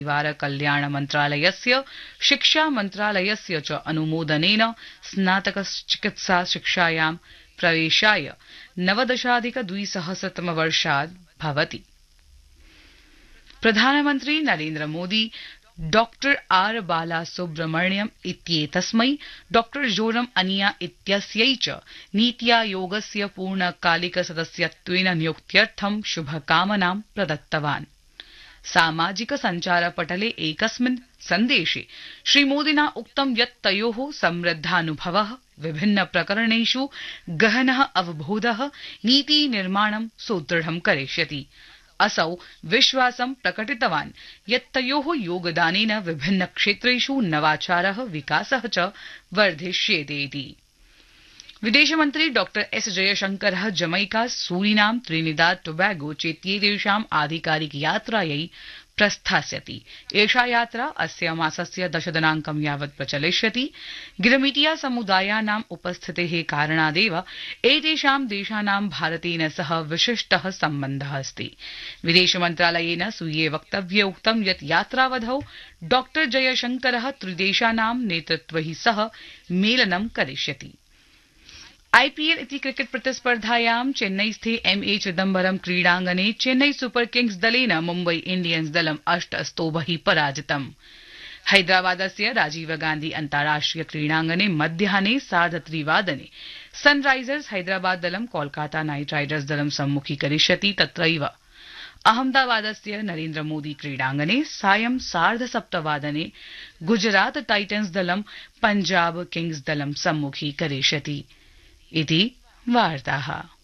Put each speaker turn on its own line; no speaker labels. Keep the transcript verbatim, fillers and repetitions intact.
परिवार कल्याण मन्त्रालयस्य शिक्षा मन्त्रालयस्य च अनुमोदनेन स्नातक चिकित्सा शिक्षायां प्रवेशाय नवदशाधिक द्विसहस्रतमवर्षात् भवति। प्रधानमन्त्री Narendra Modi doctor R Balasubrahmanyam इत्येतस्मै doctor Joram अनिया इत्यस्यै च नीति आयोगस्य पूर्णकालिक सदस्यत्वेन नियुक्त्यर्थं शुभकामनां प्रदत्तवान्। सामाजिक सञ्चारपटले एकस्मिन् सन्देशे श्रीमोदिना उक्तं यत् तयोः समृद्धानुभवः विभिन्न प्रकरणेषु गहनः अवबोधः नीति निर्माणं सुदृढं करिष्यति। असौ विश्वासं प्रकटितवान् यत् तयोः योगदानेन विभिन्न क्षेत्रेषु नवाचारः विकासः च वर्धिष्येते इति। विदेशमन्त्री डॉक्टर एस जयशंकरः जमैका, सूरीनाम, त्रिनिदाद टोबैगो चेत्येतेषाम् आधिकारिक यात्रायै प्रस्थास्यति। एषा यात्रा अस्य मासस्य दश दिनाङ्कं यावत् प्रचलिष्यति। गिरमिटिया समुदायानाम् उपस्थितेः कारणादेव एतेषां देशानां भारतेन सह विशिष्टः सम्बन्धः अस्ति। विदेशमन्त्रालयेन स्वीये वक्तव्ये उक्तं यत् यात्रावधौ डॉक्टर जयशंकरः त्रिदेशानां नेतृत्वैः सह मेलनं करिष्यति। आईपीएल इति क्रिकेट प्रतिस्पर्धायां चेन्नईस्थे एमए चिदम्बरम क्रीडाङ्गणे चेन्नई सुपर किंग्स दलेन मुम्बई इंडियन्स दलम् अष्ट स्तोभैः पराजितम्। हैदराबादस्य राजीव गान्धी अन्ताराष्ट्रिय क्रीडाङ्गणे मध्याह्ने सार्धत्रिवादने सनराइजर्स हैदराबाद दलं कोलकाता नाइट राइडर्स दलं सम्मुखीकरिष्यति। तत्रैव अहमदाबादस्य नरेन्द्र मोदी क्रीडाङ्गणे सायं सार्धसप्तवादने गुजरात टाइटन्स दलं पंजाब किंग्स दलं सम्मुखीकरिष्यति इति वार्ताः।